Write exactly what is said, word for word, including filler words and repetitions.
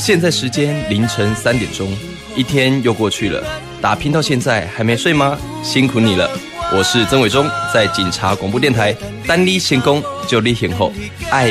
现在时间凌晨三点钟，一天又过去了，打拼到现在还没睡吗？辛苦你了。我是曾伟忠，在警察广播电台单立行功就立行后，爱